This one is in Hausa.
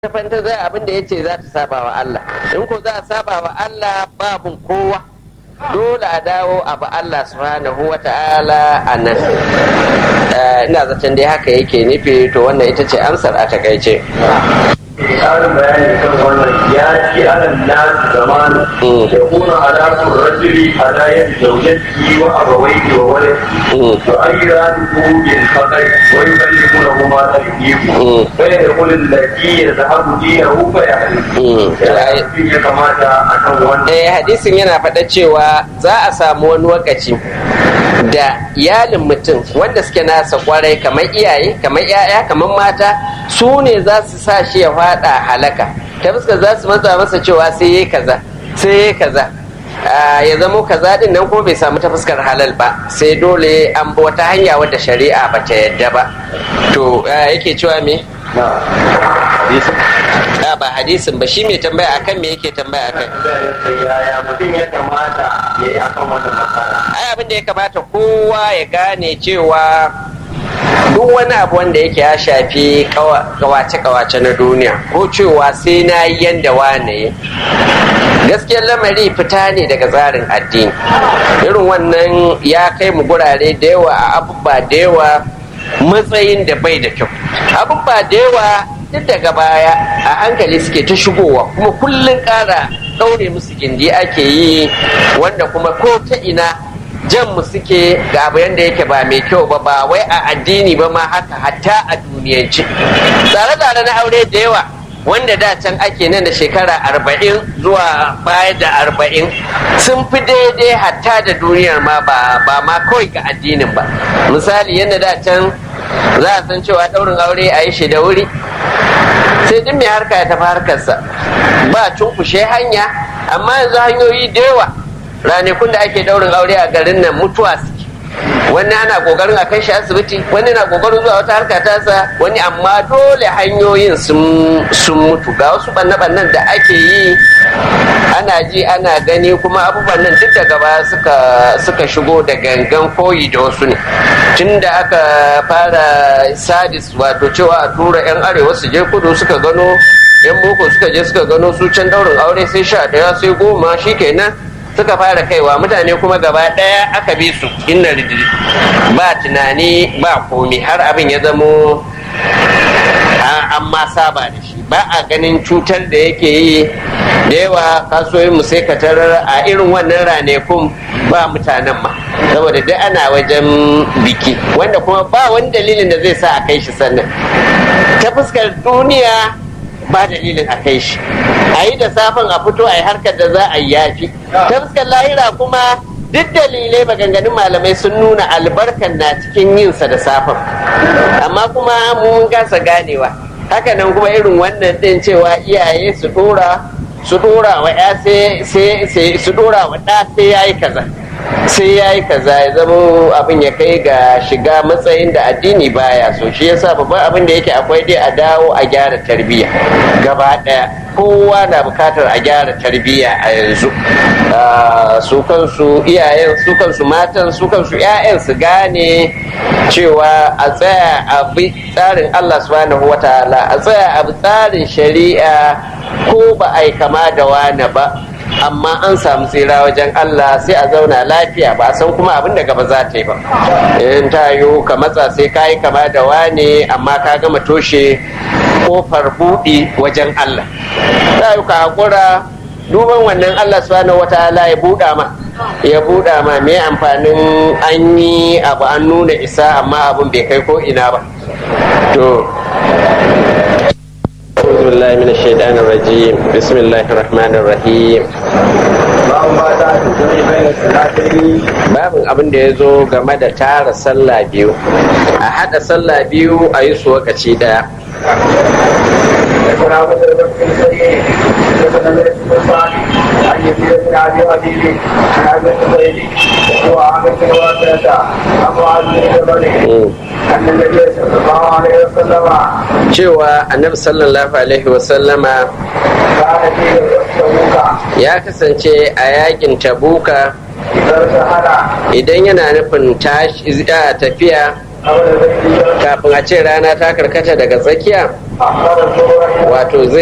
fanta za abin da ya ce za ta saba wa Allah in ko za a saba wa Allah babun kowa dole a dawo abu Allah subhanahu wa ta'ala a nan ina zaton dai haka yake nufi to wannan ita ce amsar a takaice ƙarin bayani kan wannan ya ci alal nasu zaman da kuna alaƙar rajuli ala yadda zaujatki wa abawaihi wa wani to ayyara da kugin fakai wani kalli kuna kuma ta yi ku bai da kulin laki ya zahabu dina hufa ya ya kamata a kan wannan hadisin yana faɗa cewa za a samu wani lokaci da iyalin mutum wanda suke nasa kwarai kamar iyaye kamar 'ya'ya kamar mata su ne za su sa shi ya fada halaka ta fuskar za su matsa masa cewa sai yayi kaza sai yayi kaza ya zamo kaza din nan ko bai samu ta fuskar halal ba sai dole an bi wata hanya wadda shari'a ba ta yadda ba to yake cewa me ba hadisin ba shi mai tambaya akan me yake tambaya akan yaya mutum ya kamata ya yi akan wannan matsala ai abin da ya kamata kowa ya gane cewa duk wani abu wanda yake ya shafi kawace-kawace na duniya ko cewa sai na yi yanda wane gaskiyar lamari fita ne daga tsarin addini irin wannan ya kai mu gurare da yawa a abubuwa da yawa matsayin da bai da kyau abubuwa da yawa duk daga baya a hankali suke ta shigowa kuma kullum ƙara ɗaure musu gindi ake yi wanda kuma ko ta ina jan mu suke ga abu yanda yake ba mai kyau ba wai a addini ba ma haka hatta a duniyance tsare-tsare na aure da yawa wanda da can ake nan da shekara 40 zuwa baya da 40 sun fi daidai hatta da duniyar ma ba ma kawai ga addinin ba misali yadda da can za a san cewa daurin aure a yi shi da wuri sai duk mai harka ya tafi harkarsa ba cunkushe hanya amma yanzu hanyoyi da yawa ranakun da ake daurin aure a garin nan mutuwa suke wani ana kokarin a kai shi asibiti wani na kokarin zuwa wata harka tasa wani amma dole hanyoyin sun mutu ga wasu bannan da ake yi ana ji ana gani kuma abubuwan nan duk daga baya suka shigo da gangan koyi da wasu ne tun da aka fara sadis wato cewa a tura 'yan arewa su je kudu suka gano 'yan boko suka je suka gano su can daurin aure sai 11 sai 10 shikenan suka fara kaiwa mutane kuma gaba ɗaya aka bi su inna ridiri ba tunani ba komi har abin ya zamo an ma saba da shi ba a ganin cutar da yake yi da yawa kasuwoyin mu sai ka tarar a irin wannan ranakun ba mutanen ma saboda duk ana wajen biki wanda kuma ba wani dalilin da zai sa a kai shi sannan ta fuskar duniya ba dalilin a kai shi a yi da safin a fito a yi harkar da za a yi yafi ta fuskar lahira kuma duk dalilai maganganun malamai sun nuna albarkan na cikin yinsa da safin amma kuma mun gasa ganewa haka nan kuma irin wannan din cewa iyaye su dora wa ya sai su dora wa ɗa sai ya yi kaza sai ya yi kaza ya zama abin ya kai ga shiga matsayin da addini baya so shi yasa babban abin da yake akwai dai a dawo a gyara tarbiyya gaba daya kowa na bukatar a gyara tarbiyya a yanzu su kansu iyayen su kansu matan su kansu 'ya'yan su gane cewa a tsaya a bi tsarin Allah subhanahu wataala a tsaya a bi tsarin shari'a ko ba a yi kama da wani ba amma an samu tsira wajen Allah sai a zauna lafiya ba a san kuma abin da gaba za ta yi ba in ta yiwu ka matsa sai ka yi kama da wane amma ka gama toshe kofar buɗi wajen Allah ta yiwu ka haƙura duban wannan Allah subhanahu wataala ya buɗa ma me amfanin an yi abu an nuna isa amma abin bai kai ko ina ba to أعوذ بالله من الشيطان الرجيم بسم الله الرحمن الرحيم babin abin da ya zo game da tara sallah biyu a haɗa sallah biyu a yi su lokaci ɗaya cewa annabi sallallahu alaihi wasallama ya kasance a yakin tabuka idan yana nufin tafiya kafin a ce rana ta karkata daga tsakiya أخر الظهر wato